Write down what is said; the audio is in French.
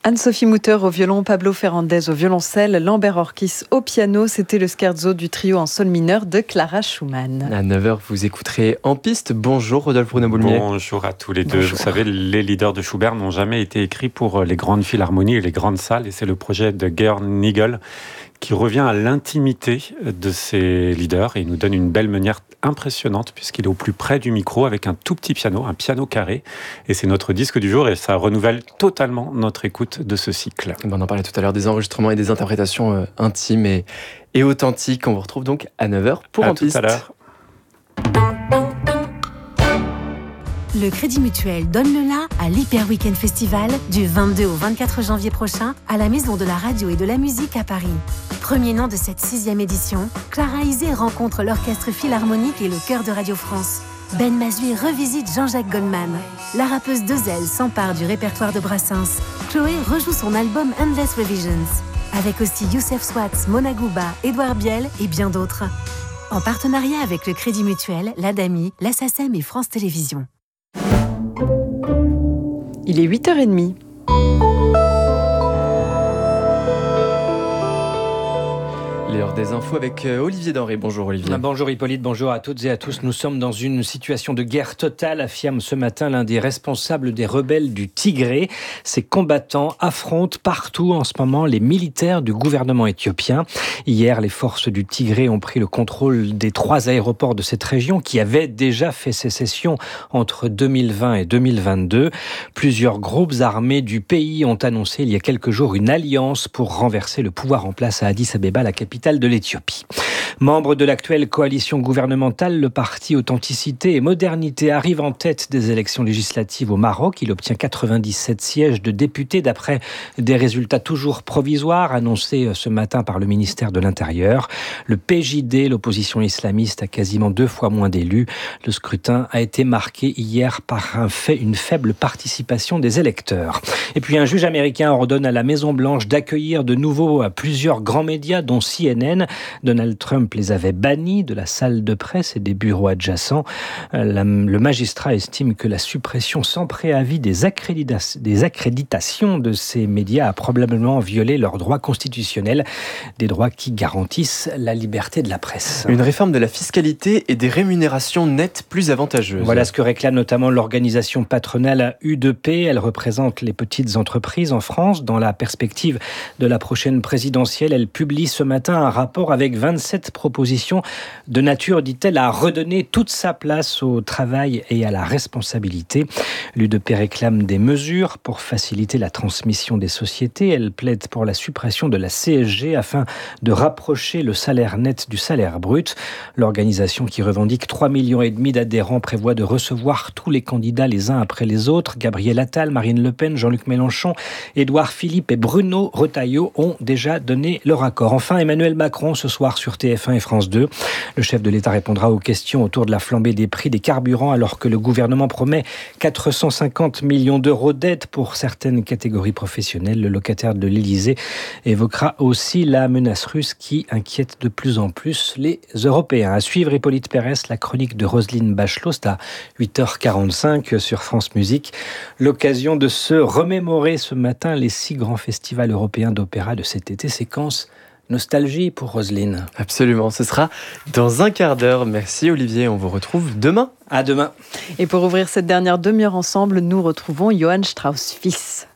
Anne-Sophie Mutter au violon, Pablo Ferrandez au violoncelle, Lambert Orkis au piano. C'était le scherzo du trio en sol mineur de Clara Schumann. À 9h, vous écouterez En piste. Bonjour Rodolphe Bruno-Boulmier. Bonjour à tous les deux. Bonjour. Vous savez, les leaders de Schubert n'ont jamais été écrits pour les grandes philharmonies et les grandes salles. Et c'est le projet de Georg Nigel qui revient à l'intimité de ces leaders et il nous donne une belle manière impressionnante puisqu'il est au plus près du micro avec un tout petit piano, un piano carré. Et c'est notre disque du jour et ça renouvelle totalement notre écoute de ce cycle. On en parlait tout à l'heure, des enregistrements et des interprétations intimes et authentiques. On vous retrouve donc à 9h pour En piste. À tout à l'heure. Le Crédit Mutuel donne le la à l'Hyper Weekend Festival du 22 au 24 janvier prochain à la Maison de la Radio et de la Musique à Paris. Premier nom de cette 6e édition, Clara Isé rencontre l'Orchestre Philharmonique et le Chœur de Radio France. Ben Mazui revisite Jean-Jacques Goldman. La rappeuse Dezel s'empare du répertoire de Brassens. Chloé rejoue son album Endless Revisions. Avec aussi Youssef Swatz, Mona Gouba, Édouard Biel et bien d'autres. En partenariat avec le Crédit Mutuel, l'ADAMI, la SACEM et France Télévisions. Il est 8h30. L'heure des infos avec Olivier Denré. Bonjour Olivier. Bonjour Hippolyte, bonjour à toutes et à tous. Nous sommes dans une situation de guerre totale, affirme ce matin l'un des responsables des rebelles du Tigré. Ces combattants affrontent partout en ce moment les militaires du gouvernement éthiopien. Hier, les forces du Tigré ont pris le contrôle des 3 aéroports de cette région qui avaient déjà fait sécession entre 2020 et 2022. Plusieurs groupes armés du pays ont annoncé il y a quelques jours une alliance pour renverser le pouvoir en place à Addis-Abeba, la capitale de l'Éthiopie. Membre de l'actuelle coalition gouvernementale, le parti Authenticité et Modernité arrive en tête des élections législatives au Maroc. Il obtient 97 sièges de députés d'après des résultats toujours provisoires annoncés ce matin par le ministère de l'Intérieur. Le PJD, l'opposition islamiste, a quasiment 2 fois moins d'élus. Le scrutin a été marqué hier par une faible participation des électeurs. Et puis un juge américain ordonne à la Maison-Blanche d'accueillir de nouveau plusieurs grands médias, dont CNN. Donald Trump les avait bannis de la salle de presse et des bureaux adjacents. Le magistrat estime que la suppression sans préavis des accréditations de ces médias a probablement violé leurs droits constitutionnels, des droits qui garantissent la liberté de la presse. Une réforme de la fiscalité et des rémunérations nettes plus avantageuses. Voilà ce que réclame notamment l'organisation patronale U2P. Elle représente les petites entreprises en France. Dans la perspective de la prochaine présidentielle, elle publie ce matin un rapport avec 27 propositions de nature, dit-elle, à redonner toute sa place au travail et à la responsabilité. L'U2P réclame des mesures pour faciliter la transmission des sociétés. Elle plaide pour la suppression de la CSG afin de rapprocher le salaire net du salaire brut. L'organisation qui revendique 3,5 millions d'adhérents prévoit de recevoir tous les candidats les uns après les autres. Gabriel Attal, Marine Le Pen, Jean-Luc Mélenchon, Édouard Philippe et Bruno Retailleau ont déjà donné leur accord. Enfin, Emmanuel Macron ce soir sur TF1 et France 2. Le chef de l'État répondra aux questions autour de la flambée des prix des carburants alors que le gouvernement promet 450 millions d'euros d'aide pour certaines catégories professionnelles. Le locataire de l'Élysée évoquera aussi la menace russe qui inquiète de plus en plus les Européens. À suivre, Hippolyte Pérès, la chronique de Roselyne Bachelot, c'est à 8h45 sur France Musique. L'occasion de se remémorer ce matin les 6 grands festivals européens d'opéra de cet été. Séquence nostalgie pour Roselyne. Absolument, ce sera dans un quart d'heure. Merci Olivier, on vous retrouve demain. À demain. Et pour ouvrir cette dernière demi-heure ensemble, nous retrouvons Johann Strauss fils.